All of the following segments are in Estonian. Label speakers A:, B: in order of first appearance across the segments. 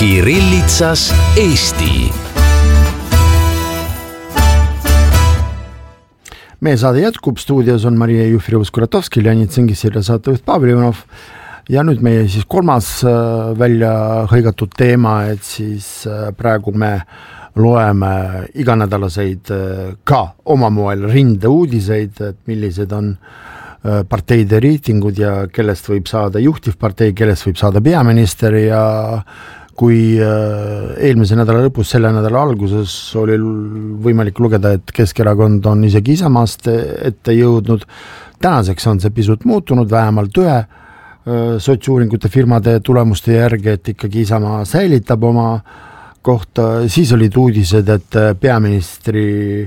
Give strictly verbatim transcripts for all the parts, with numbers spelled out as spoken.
A: Kirillitsas Eesti. Meie saade jätkub, stuudios on Maria Jufrivus-Kuratovski, Leonid Tsingissir ja saatejuht Pavel Ivanov. Ja nüüd meie siis kolmas välja hõigatud teema, et siis praegu me loeme iganädalaseid ka oma moel rinde uudiseid, et millised on parteide reitingud ja kellest võib saada juhtivpartei, kellest võib saada peaminister ja kui eelmise nädala lõpus, selle nädala alguses oli võimalik lugeda, et Keskerakond on isegi Isamaast ette jõudnud. Tänaseks on see pisut muutunud, vähemalt ühe sotsiuuringute firmade tulemuste järgi, et ikkagi Isamaa säilitab oma kohta. Siis olid uudised, et peaministri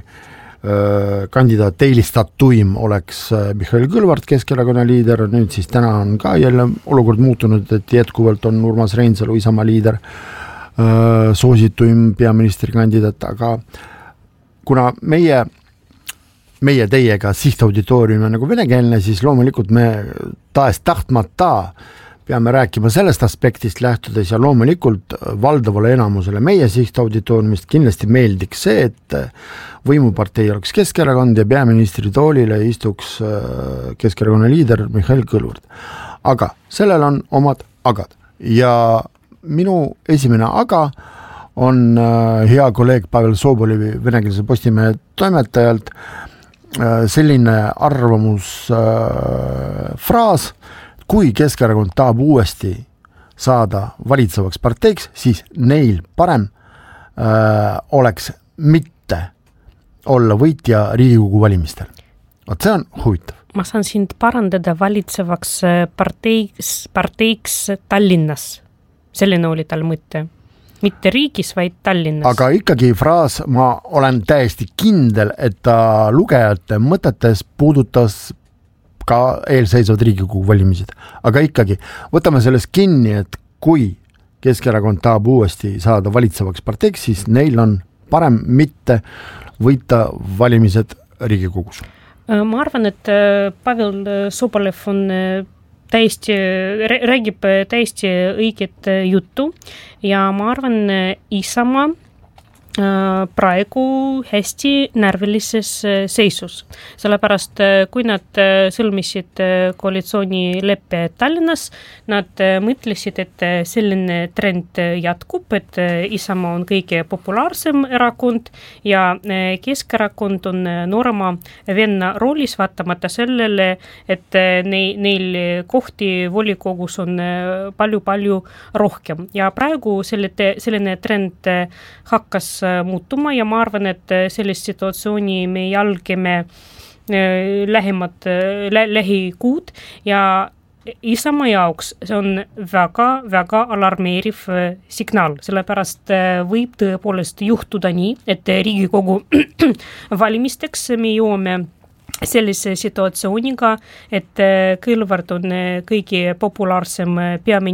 A: kandidaat eelistatuim oleks Mihhail Kõlvart, Keskerakonna liider. Nüüd siis täna on ka jälle olukord muutunud, et jätkuvalt on Urmas Reinsalu, Isamaa liider, soosituim peaministri kandidaat, aga kuna meie meie teiega sihtauditoorium on nagu venekeelne, siis loomulikult me taes tahtmata peame rääkima sellest aspektist lähtudes ja loomulikult valdavale enamusele meie sihtauditooriumist kindlasti meeldiks see, et võimupartei oleks Keskerakond ja peaministri toolile istuks Keskerakonna liider Mihhail Kõlvart. Aga sellel on omad agad ja minu esimene aga on hea kolleeg Pavel Sobolevi venekeelse Postimehe toimetajalt selline arvamus äh, fraas, kui Keskerakond tahab uuesti saada valitsevaks parteiks, siis neil parem äh, oleks mitte olla võitja Riigikogu valimistel. Vaat see on huvitav.
B: Ma saan sind parandada valitsevaks parteiks, parteiks Tallinnas. Selline oli tal mõte. Mitte riigis, vaid Tallinnas.
A: Aga ikkagi fraas, ma olen täiesti kindel, et ta lugejate mõtetes puudutas ka eelseisvad Riigikogu valimised. Aga ikkagi, võtame sellest kinni, et kui Keskerakond tahab uuesti saada valitsevaks parteiks, siis neil on parem mitte võita valimised Riigikogus.
B: Ma arvan, et Pavel Sobolev on täiesti, räägib täiesti õiget juttu ja ma arvan, Isamaa praegu hästi närvilises seisus. Sellepärast, kui nad sõlmisid koalitsioonileppe Tallinnas, nad mõtlesid, et selline trend jätkub, et Isamaa on kõige populaarsem erakond ja Keskerakond on noorema venna roolis, vaatamata sellele, et neil kohti volikogus on palju-palju rohkem. Ja praegu selline trend hakkas muutuma ja ma arvan, et sellist situatsiooni me jälgime lähemad lä- lähikuud ja Isamaa jaoks see on väga-väga alarmeeriv signaal, sellepärast võib tõepoolest juhtuda nii, et Riigikogu valimisteks me jõuame sellise situatsiooniga, et Kõlvart on kõige populaarsem peaminister